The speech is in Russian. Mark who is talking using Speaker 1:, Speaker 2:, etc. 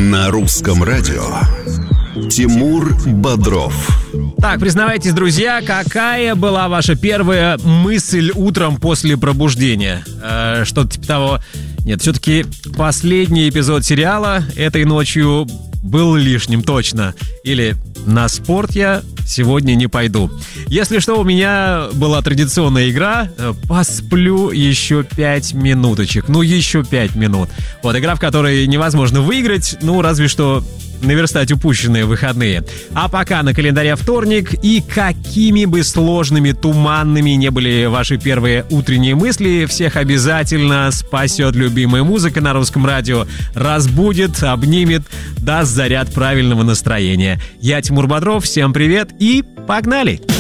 Speaker 1: На русском радио Тимур Бодров.
Speaker 2: Так, признавайтесь, друзья, какая была ваша первая мысль утром после пробуждения? Что-то типа того. Нет, все-таки последний эпизод сериала этой ночью был лишним, точно. Или на спорт я сегодня не пойду. Если что, у меня была традиционная игра «Посплю еще 5 минуточек». Ну, еще 5 минут. Вот, игра, в которой невозможно выиграть, ну, разве что наверстать упущенные выходные. А пока на календаре вторник, и какими бы сложными, туманными не были ваши первые утренние мысли, всех обязательно спасет любимая музыка на русском радио, разбудит, обнимет, даст заряд правильного настроения. Я Тимур Бодров, всем привет и погнали!